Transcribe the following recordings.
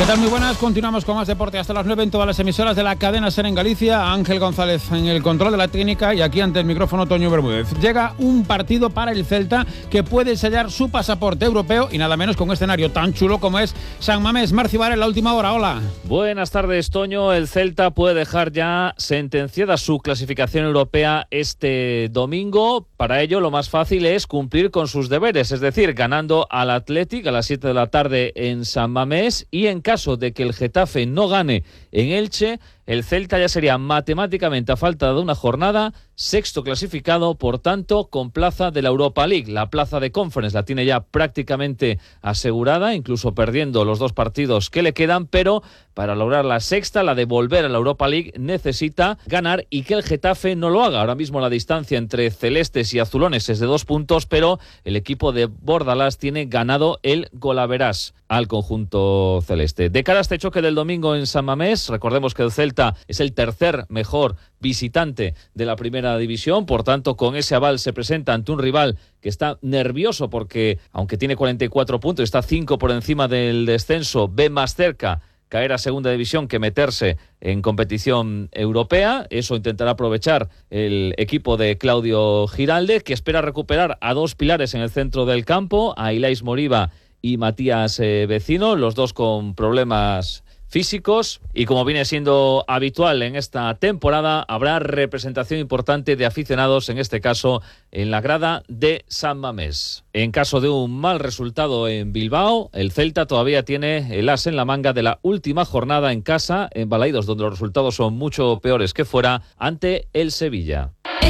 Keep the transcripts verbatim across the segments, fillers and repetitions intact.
¿Qué tal? Muy buenas, continuamos con más deporte hasta las nueve en todas las emisoras de la cadena SER en Galicia. Ángel González en el control de la técnica y aquí ante el micrófono Toño Bermúdez. Llega un partido para el Celta que puede sellar su pasaporte europeo y nada menos con un escenario tan chulo como es San Mamés. Marci Vara en la última hora, hola. Buenas tardes, Toño. El Celta puede dejar ya sentenciada su clasificación europea este domingo. Para ello lo más fácil es cumplir con sus deberes, es decir, ganando al Athletic a las siete de la tarde en San Mamés, y en caso de que el Getafe no gane en Elche, el Celta ya sería matemáticamente, a falta de una jornada, sexto clasificado, por tanto, con plaza de la Europa League. La plaza de Conference la tiene ya prácticamente asegurada, incluso perdiendo los dos partidos que le quedan, pero para lograr la sexta, la de volver a la Europa League, necesita ganar y que el Getafe no lo haga. Ahora mismo la distancia entre celestes y azulones es de dos puntos, pero el equipo de Bordalás tiene ganado el golaverás al conjunto celeste. De cara a este choque del domingo en San Mamés, recordemos que el Celta es el tercer mejor visitante de la primera división, por tanto con ese aval se presenta ante un rival que está nervioso porque aunque tiene cuarenta y cuatro puntos, está cinco por encima del descenso, ve más cerca caer a segunda división que meterse en competición europea. Eso intentará aprovechar el equipo de Claudio Giralde, que espera recuperar a dos pilares en el centro del campo, a Ilais Moriba y Matías eh, Vecino, los dos con problemas físicos, y como viene siendo habitual en esta temporada, habrá representación importante de aficionados, en este caso en la grada de San Mamés. En caso de un mal resultado en Bilbao, el Celta todavía tiene el as en la manga de la última jornada en casa, en Balaídos, donde los resultados son mucho peores que fuera, ante el Sevilla.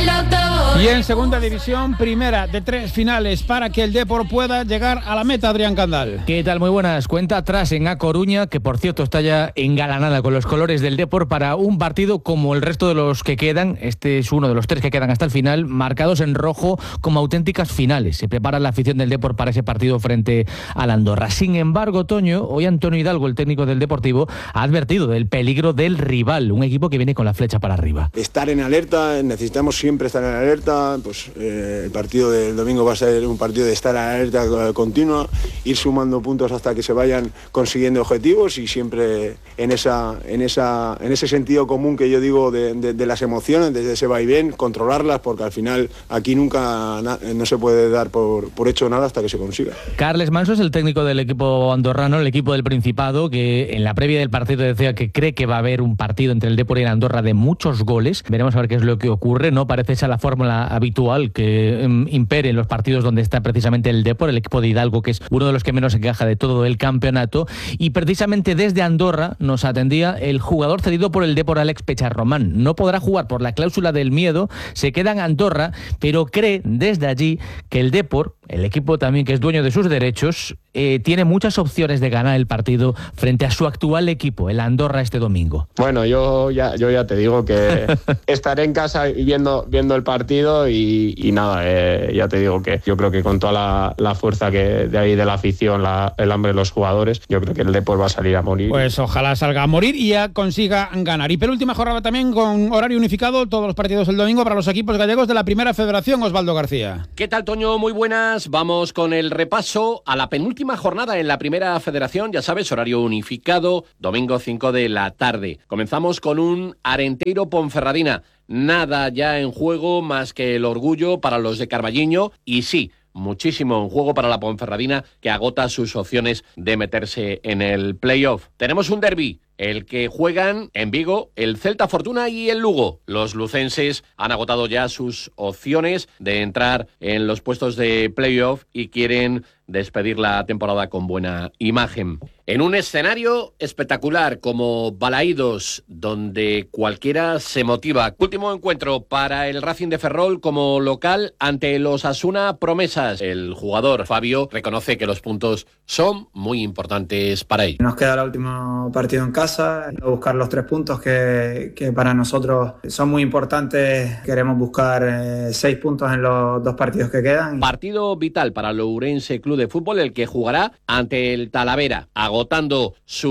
Y en segunda división, primera de tres finales para que el Depor pueda llegar a la meta, Adrián Candal. ¿Qué tal? Muy buenas. Cuenta atrás en A Coruña, que por cierto está ya engalanada con los colores del Depor para un partido como el resto de los que quedan. Este es uno de los tres que quedan hasta el final, marcados en rojo como auténticas finales. Se prepara la afición del Depor para ese partido frente al Andorra. Sin embargo, Toño, hoy Antonio Hidalgo, el técnico del Deportivo, ha advertido del peligro del rival, un equipo que viene con la flecha para arriba. Estar en alerta, necesitamos siempre estar en alerta. Pues eh, el partido del domingo va a ser un partido de estar en alerta continua, ir sumando puntos hasta que se vayan consiguiendo objetivos, y siempre en esa en esa en ese sentido común que yo digo de, de, de las emociones, desde ese vaivén, controlarlas, porque al final aquí nunca na, no se puede dar por, por hecho nada hasta que se consiga. Carles Manso es el técnico del equipo andorrano, el equipo del Principado, que en la previa del partido decía que cree que va a haber un partido entre el Depor y el Andorra de muchos goles. Veremos a ver qué es lo que ocurre. No parece esa la fórmula habitual que um, impere en los partidos donde está precisamente el Depor, el equipo de Hidalgo, que es uno de los que menos encaja de todo el campeonato. Y precisamente desde Andorra nos atendía el jugador cedido por el Depor, Alex Pecharromán. No podrá jugar por la cláusula del miedo, se queda en Andorra, pero cree desde allí que el Depor, el equipo también que es dueño de sus derechos, eh, tiene muchas opciones de ganar el partido frente a su actual equipo, el Andorra, este domingo. Bueno, yo ya, yo ya te digo que estaré en casa viendo, viendo el partido y, y nada, eh, ya te digo que yo creo que con toda la, la fuerza que de ahí de la afición, la, el hambre de los jugadores, yo creo que el Depor va a salir a morir. Pues ojalá salga a morir y ya consiga ganar. Y penúltima jornada también con horario unificado, todos los partidos el domingo para los equipos gallegos de la Primera Federación. Osvaldo García. ¿Qué tal, Toño? Muy buenas. Vamos con el repaso a la penúltima jornada en la Primera Federación. Ya sabes, horario unificado, domingo cinco de la tarde. Comenzamos con un Arenteiro Ponferradina. Nada ya en juego más que el orgullo para los de Carballiño, y sí, muchísimo en juego para la Ponferradina, que agota sus opciones de meterse en el playoff. Tenemos un derbi, el que juegan en Vigo el Celta Fortuna y el Lugo. Los lucenses han agotado ya sus opciones de entrar en los puestos de playoff y quieren despedir la temporada con buena imagen. En un escenario espectacular como Balaídos, donde cualquiera se motiva. Último encuentro para el Racing de Ferrol como local ante los Osasuna Promesas. El jugador Fabio reconoce que los puntos son muy importantes para ellos. Nos queda el último partido en casa, buscar los tres puntos que, que para nosotros son muy importantes. Queremos buscar eh, seis puntos en los dos partidos que quedan. Partido vital para el Ourense Club de Fútbol, el que jugará ante el Talavera, agotando sus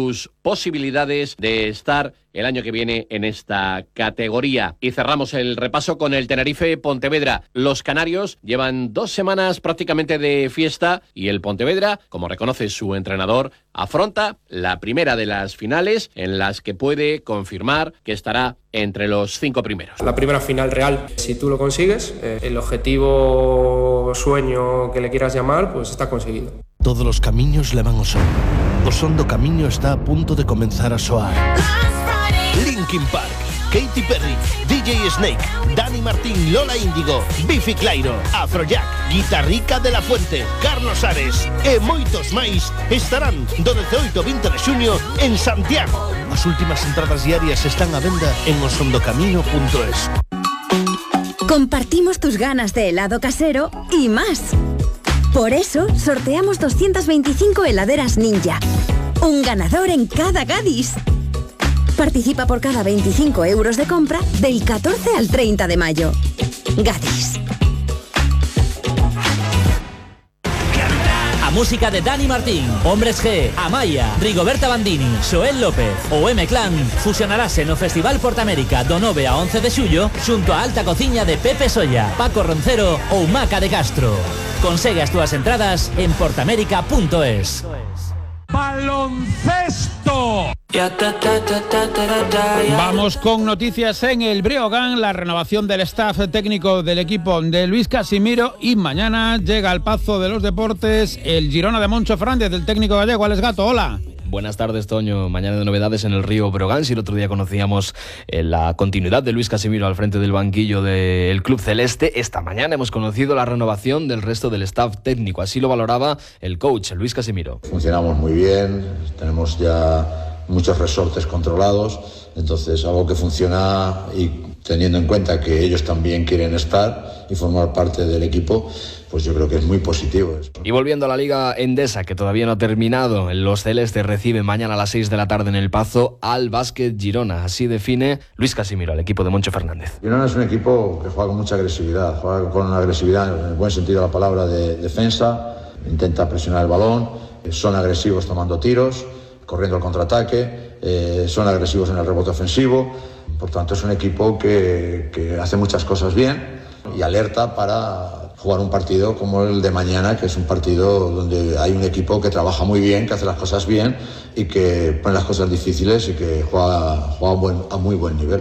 posibilidades de estar el año que viene en esta categoría. Y cerramos el repaso con el Tenerife Pontevedra. Los canarios llevan dos semanas prácticamente de fiesta y el Pontevedra, como reconoce su entrenador, afronta la primera de las finales en las que puede confirmar que estará entre los cinco primeros. La primera final real, si tú lo consigues, eh, el objetivo, sueño que le quieras llamar, pues está conseguido. Todos los camiños levan ao sol. O son do camiño está a punto de comenzar a soar. Linkin Park, Katy Perry, D J Snake, Dani Martín, Lola Índigo, Bifi Clyro, Afrojack, Guitarrica de la Fuente, Carlos Ares e moitos máis estarán do dezooito ao vinte de xuño en Santiago. As últimas entradas diarias están á venda en osondocamino punto es. Compartimos tus ganas de helado casero y más. Por eso sorteamos doscientas veinticinco heladeras Ninja. Un ganador en cada Gadis. Participa por cada veinticinco euros de compra del catorce al treinta de mayo. Gadis. A música de Dani Martín, Hombres G, Amaya, Rigoberta Bandini, Xoel López ou M-Clan fusionarase no Festival Portamérica do nove a once de xullo xunto a Alta Cociña de Pepe Solla, Paco Roncero ou Maca de Castro. Consegue as túas entradas en portamérica punto es. ¡Baloncesto! Vamos con noticias en el Breogán, la renovación del staff técnico del equipo de Luis Casimiro y mañana llega al Pazo de los Deportes el Girona de Moncho Fernández, del técnico gallego. Alex Gato, hola. Buenas tardes, Toño. Mañana de novedades en el Río Breogán. Si el otro día conocíamos eh, la continuidad de Luis Casimiro al frente del banquillo del Club Celeste, esta mañana hemos conocido la renovación del resto del staff técnico. Así lo valoraba el coach, Luis Casimiro. Funcionamos muy bien, tenemos ya muchos resortes controlados, entonces algo que funciona, y teniendo en cuenta que ellos también quieren estar y formar parte del equipo, pues yo creo que es muy positivo. Y volviendo a la Liga Endesa, que todavía no ha terminado, los celestes reciben mañana a las seis de la tarde en el Pazo al Básquet Girona. Así define Luis Casimiro al equipo de Moncho Fernández. Girona es un equipo que juega con mucha agresividad, juega con una agresividad en el buen sentido de la palabra de defensa, intenta presionar el balón, son agresivos tomando tiros, corriendo al contraataque, eh, son agresivos en el rebote ofensivo. Por tanto, es un equipo que, que hace muchas cosas bien y alerta para jugar un partido como el de mañana, que es un partido donde hay un equipo que trabaja muy bien, que hace las cosas bien y que pone las cosas difíciles y que juega, juega a, buen, a muy buen nivel.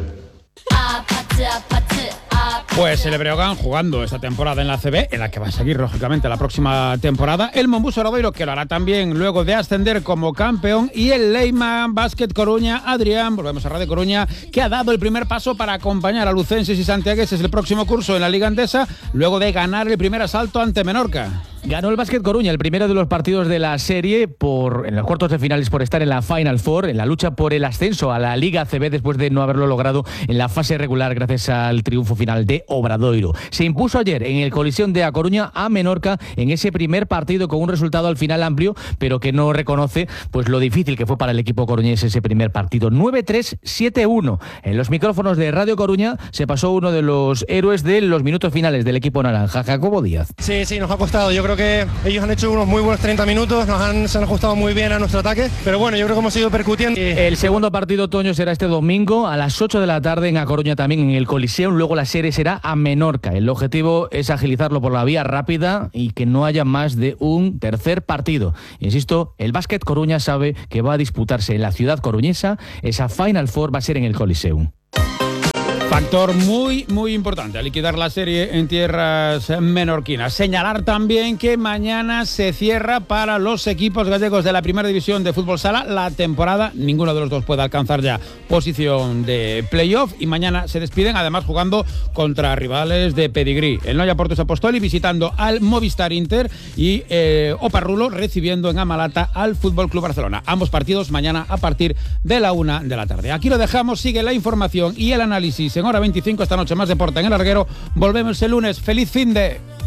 Pues el Breogán jugando esta temporada en la A C B, en la que va a seguir lógicamente la próxima temporada, el Monbus Obradoiro, que lo hará también luego de ascender como campeón, y el Leyman Basket Coruña. Adrián, volvemos a Radio Coruña, que ha dado el primer paso para acompañar a lucenses y santiagueses el próximo curso en la Liga Endesa, luego de ganar el primer asalto ante Menorca. Ganó el Básquet Coruña el primero de los partidos de la serie por en los cuartos de finales por estar en la Final Four, en la lucha por el ascenso a la Liga A C B después de no haberlo logrado en la fase regular gracias al triunfo final de Obradoiro. Se impuso ayer en el Coliseum de A Coruña a Menorca en ese primer partido con un resultado al final amplio, pero que no reconoce pues lo difícil que fue para el equipo coruñés ese primer partido. nueve tres, siete uno. En los micrófonos de Radio Coruña se pasó uno de los héroes de los minutos finales del equipo naranja, Jacobo Díaz. Sí, sí, nos ha costado. Yo creo que ellos han hecho unos muy buenos treinta minutos, nos han, se han ajustado muy bien a nuestro ataque, pero bueno, yo creo que hemos ido percutiendo. El segundo partido, Toño, será este domingo a las ocho de la tarde en A Coruña, también en el Coliseum. Luego la serie será a Menorca. El objetivo es agilizarlo por la vía rápida y que no haya más de un tercer partido. Insisto, el Básquet Coruña sabe que va a disputarse en la ciudad coruñesa. Esa Final Four va a ser en el Coliseum. Factor muy, muy importante a liquidar la serie en tierras menorquinas. Señalar también que mañana se cierra para los equipos gallegos de la primera división de fútbol sala la temporada. Ninguno de los dos puede alcanzar ya posición de playoff y mañana se despiden, además jugando contra rivales de pedigrí. El Noia Portus Apostoli visitando al Movistar Inter y eh, Oparrulo recibiendo en Amalata al Fútbol Club Barcelona. Ambos partidos mañana a partir de la una de la tarde. Aquí lo dejamos, sigue la información y el análisis en Hora veinticinco. Esta noche más deporte en el larguero. Volvemos el lunes. ¡Feliz fin de...